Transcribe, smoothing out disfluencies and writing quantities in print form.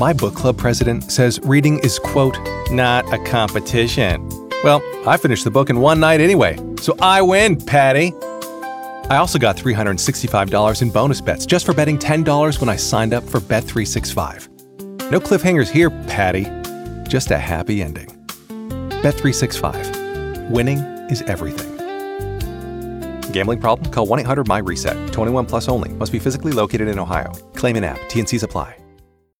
My book club president says reading is, quote, not a competition. Well, I finished the book in one night anyway, so I win, Patty. I also got $365 in bonus bets just for betting $10 when I signed up for Bet365. No cliffhangers here, Patty. Just a happy ending. Bet365. Winning is everything. Gambling problem? Call 1-800-MY-RESET. 21 plus only. Must be physically located in Ohio. Claim in app. T&Cs apply.